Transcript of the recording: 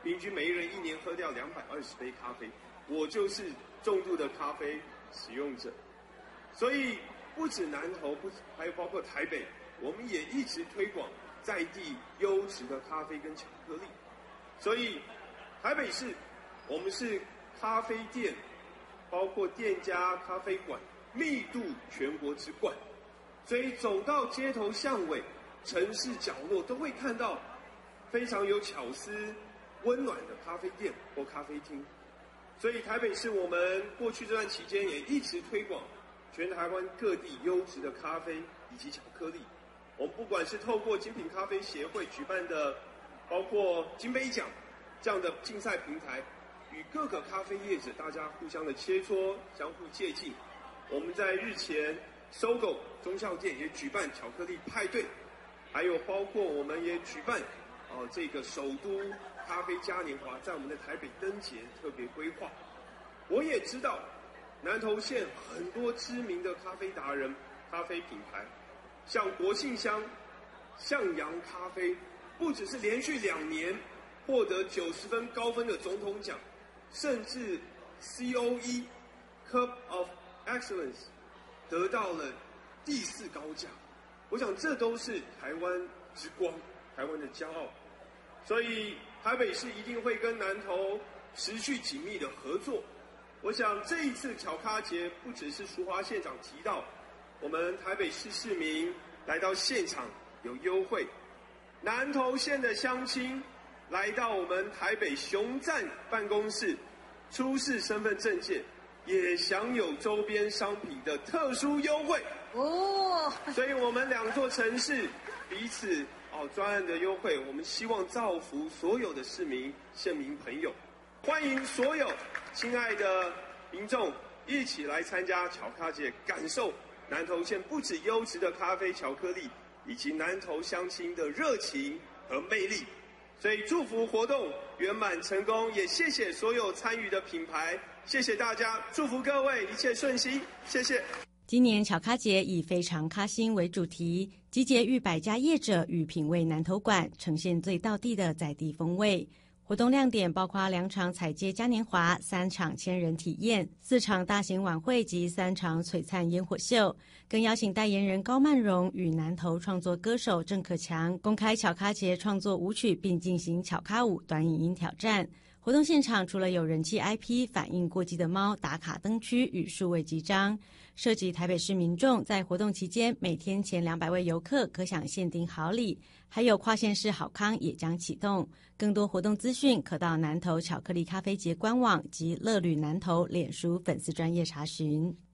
平均每一人1年喝掉220杯咖啡。我就是重度的咖啡使用者，所以不止南投，还有包括台北，我们也一直推广在地优质的咖啡跟巧克力。所以台北市我们是咖啡店，包括店家、咖啡馆密度全国之冠，所以走到街头巷尾、城市角落都会看到非常有巧思、温暖的咖啡店或咖啡厅。所以台北市我们过去这段期间也一直推广全台湾各地优质的咖啡以及巧克力。我们不管是透过精品咖啡协会举办的包括金杯奖这样的竞赛平台，与各个咖啡业者大家互相的切磋，相互借鉴。我们在日前SOGO忠孝店也举办巧克力派对，还有包括我们也举办这个首都咖啡嘉年华在我们的台北灯节特别规划。我也知道南投县很多知名的咖啡达人、咖啡品牌，像国信乡、向阳咖啡，不只是连续2年获得90分高分的总统奖，甚至 COE Cup of Excellence 得到了第4高价。我想这都是台湾之光，台湾的骄傲。所以台北市一定会跟南投持续紧密的合作。我想这一次巧咖节不只是淑华县长提到，我们台北市市民来到现场有优惠，南投县的乡亲来到我们台北熊站办公室出示身份证件，也享有周边商品的特殊优惠哦。所以我们2座城市彼此专案的优惠，我们希望造福所有的市民、县民朋友。欢迎所有亲爱的民众一起来参加巧咖节，感受南投县不止优质的咖啡、巧克力，以及南投乡亲的热情和魅力。所以祝福活动圆满成功，也谢谢所有参与的品牌，谢谢大家，祝福各位一切顺心，谢谢。 今年巧咖节以非常咖心为主题，集结逾100家业者与品味南投馆，呈现最道地的在地风味。活动亮点包括2场踩街嘉年华、3场千人体验、4场大型晚会及3场璀璨烟火秀，更邀请代言人高曼荣与南投创作歌手郑可强公开巧咖节创作舞曲，并进行巧咖舞短影音挑战。活动现场除了有人气 IP 反映过季的猫打卡灯区与数位集章，涉及台北市民众在活动期间每天前200位游客可享限定好礼，还有跨县市好康也将启动。更多活动资讯可到南投巧克力咖啡节官网及乐旅南投脸书粉丝专页查询。